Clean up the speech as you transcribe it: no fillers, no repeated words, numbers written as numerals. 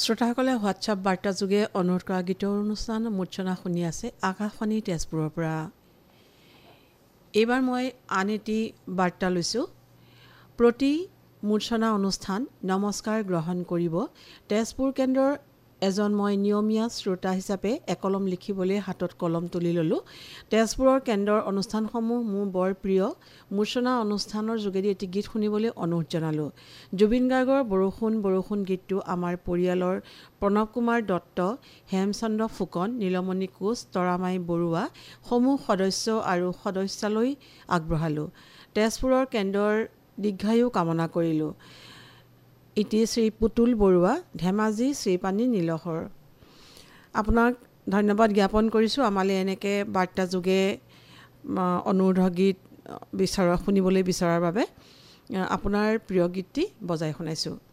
শ্ৰোতাসকলে WhatsApp বাৰ্তা যোগে অনুৰোধ কৰা গীতৰ অনুষ্ঠান মূৰ্ছনা শুনি আছে আকাশবাণী তেজপুৰৰ পৰা। এইবাৰ মই আন এটি বাৰ্তা লৈছোঁ। প্ৰতি মূৰ্ছনা অনুষ্ঠান নমস্কাৰ গ্ৰহণ কৰিব। তেজপুৰ কেন্দ্ৰৰ এজন মই নিয়মীয়া শ্ৰোতা হিচাপে একলম লিখিবলৈ হাতত কলম তুলি ল'লোঁ। তেজপুৰৰ কেন্দ্ৰৰ অনুষ্ঠানসমূহ মোৰ বৰ প্ৰিয়। মূৰ্ছনা অনুষ্ঠানৰ যোগেদি এটি গীত শুনিবলৈ অনুৰোধ জনালোঁ। জুবিন গাৰ্গৰ বৰষুণ বৰষুণ গীতটো আমাৰ পৰিয়ালৰ প্ৰণৱ কুমাৰ দত্ত, হেমচন্দ্ৰ ফুকন, নীলমণি কোচ, তৰামাই বৰুৱা সমূহ সদস্য আৰু সদস্যালৈ আগবঢ়ালোঁ। তেজপুৰৰ কেন্দ্ৰৰ দীৰ্ঘায়ু কামনা কৰিলোঁ। ইটি শ্ৰী পুতুল বৰুৱা, ধেমাজি শ্ৰীপানী নীলহৰ। আপোনাক ধন্যবাদ জ্ঞাপন কৰিছোঁ আমালৈ এনেকৈ বাৰ্তা যোগে অনুৰোধ গীত শুনিবলৈ বিচৰাৰ বাবে। আপোনাৰ প্ৰিয় গীতটি বজাই শুনাইছোঁ।